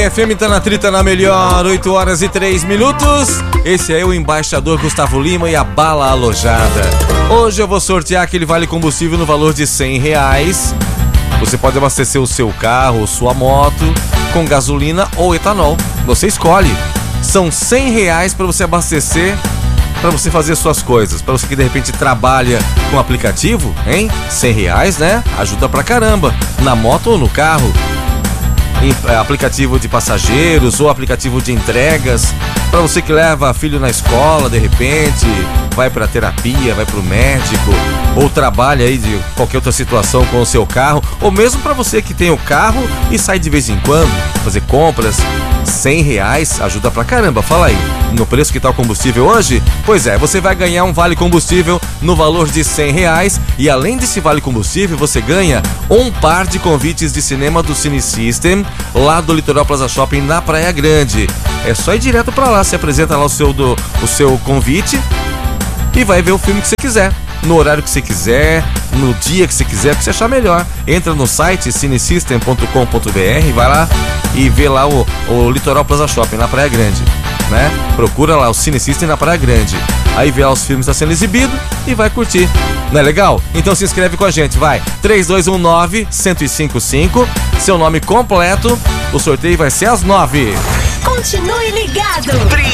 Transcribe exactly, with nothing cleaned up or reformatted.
F M tá na trita na melhor, oito horas e três minutos. Esse é o embaixador Gustavo Lima e a bala alojada. Hoje eu vou sortear aquele vale combustível no valor de cem reais. Você pode abastecer o seu carro ou sua moto com gasolina ou etanol. Você escolhe. São cem reais para você abastecer, para você fazer suas coisas. Para você que de repente trabalha com aplicativo, hein? cem reais, né? Ajuda pra caramba. Na moto ou no carro. Em aplicativo de passageiros ou aplicativo de entregas, para você que leva filho na escola, de repente vai para terapia, vai para o médico, ou trabalha aí de qualquer outra situação com o seu carro, ou mesmo para você que tem o carro e sai de vez em quando fazer compras. Cem reais ajuda pra caramba. Fala aí, no preço que tá o combustível hoje? Pois é, você vai ganhar um vale combustível no valor de cem reais, e além desse vale combustível você ganha um par de convites de cinema do Cine System, lá do Litoral Plaza Shopping na Praia Grande. É só ir direto pra lá, você apresenta lá o seu, do, o seu convite e vai ver o filme que você quiser, no horário que você quiser, no dia que você quiser, que você achar melhor. Entra no site cinesystem ponto com ponto br, vai lá e vê lá o, o Litoral Plaza Shopping na Praia Grande, né? Procura lá o Cine System na Praia Grande. Aí vê lá os filmes que estão sendo exibidos e vai curtir. Não é legal? Então se inscreve com a gente, vai. três dois um nove, um zero cinco cinco, seu nome completo. O sorteio vai ser às nove. Continue ligado.